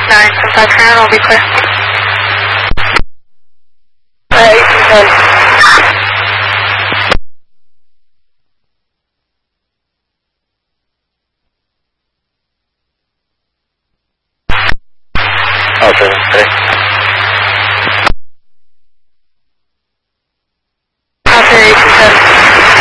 975 Crown will be clear. 1810. Oh, 7, 3.